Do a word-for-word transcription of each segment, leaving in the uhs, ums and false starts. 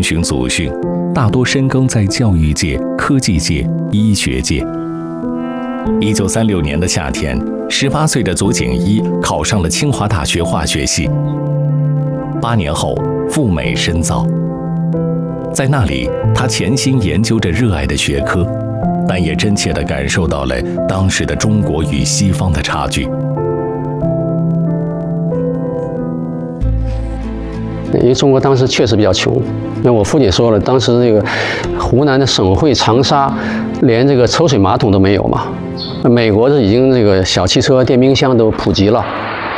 遵循祖训，大多深耕在教育界、科技界、医学界。一九三六年的夏天，十八岁的左景一考上了清华大学化学系。八年后，赴美深造，在那里，他潜心研究着热爱的学科，但也真切地感受到了当时的中国与西方的差距。 因为中国当时确实比较穷，那我父亲说了，当时这个湖南的省会长沙，连这个抽水马桶都没有嘛。美国是已经这个小汽车、电冰箱都普及了。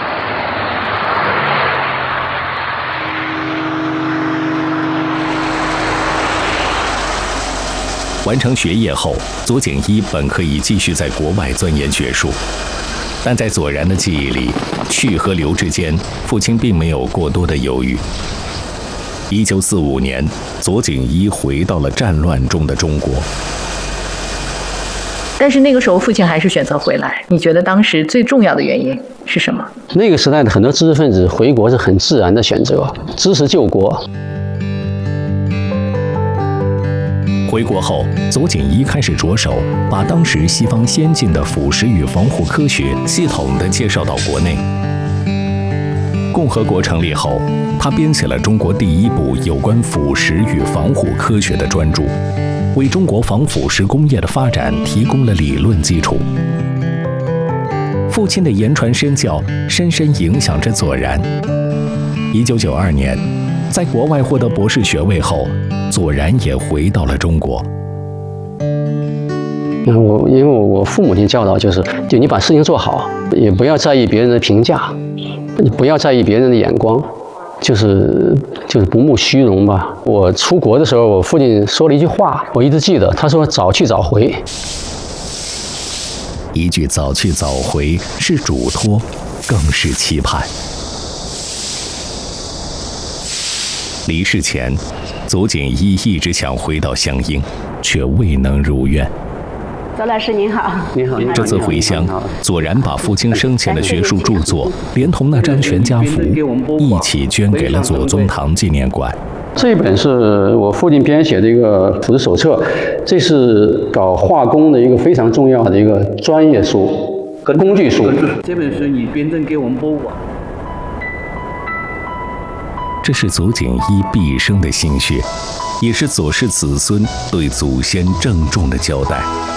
完成学业后，左景一本可以继续在国外钻研学术，但在左然的记忆里，去和留之间，父亲并没有过多的犹豫。一九四五年，左景一回到了战乱中的中国。 但是那个时候，父亲还是选择回来。你觉得当时最重要的原因是什么？ 那个时代的很多知识分子回国是很自然的选择，支持救国。 回国后，左景一开始着手把当时西方先进的腐蚀与防护科学系统地介绍到国内。共和国成立后，他编写了中国第一部有关腐蚀与防护科学的专著，为中国防腐蚀工业的发展提供了理论基础。父亲的言传身教深深影响着左然。一九九二年，在国外获得博士学位后，左然也回到了中国。 那我因为我我父母亲教导就是，就你把事情做好，也不要在意别人的评价，你不要在意别人的眼光，就是就是不慕虚荣吧。我出国的时候，我父亲说了一句话，我一直记得，他说早去早回。 一句早去早回是嘱托，更是期盼。离世前，左景一一直想回到湘阴，却未能如愿。 左老师您好， 您好。 这次回乡，左然把父亲生前的学术著作，连同那张全家福，一起捐给了左宗棠纪念馆。 这一本是我父亲编写的一个谱子手册，这是搞化工的一个非常重要的一个专业书、工具书。 这本书你捐赠给我们博物馆。 这是左景一毕生的心血，也是左氏子孙对祖先郑重的交代。